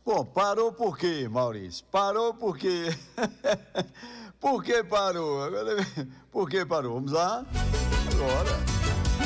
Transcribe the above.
Bom, parou por quê, Maurício? Parou por quê? Por que parou? Por que parou? Vamos lá? Agora.